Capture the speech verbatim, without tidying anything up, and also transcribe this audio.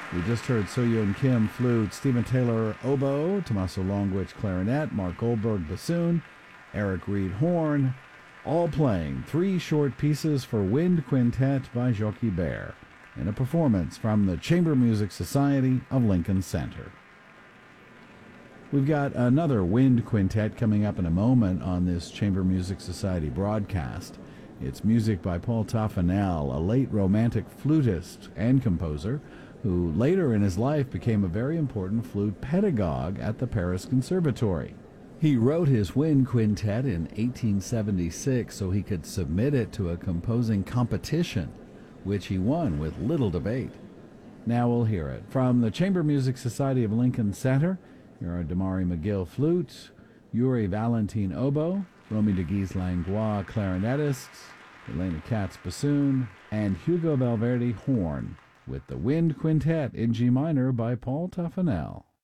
We just heard So-Yeon Kim flute, Stephen Taylor oboe, Tommaso Longwich clarinet, Mark Goldberg bassoon, Eric Reed horn, all playing three short pieces for wind quintet by Jockey Bear in a performance from the Chamber Music Society of Lincoln Center. We've got another wind quintet coming up in a moment on this Chamber Music Society broadcast. It's music by Paul Taffanel, a late romantic flutist and composer who later in his life became a very important flute pedagogue at the Paris Conservatory. He wrote his wind quintet in eighteen seventy-six so he could submit it to a composing competition, which he won with little debate. Now we'll hear it. From the Chamber Music Society of Lincoln Center, here are Damari McGill flute, Yuri Valentin oboe, Romy de Guise Langlois clarinetists, Elena Katz bassoon, and Hugo Valverde horn, with the Wind Quintet in G minor by Paul Taffanel.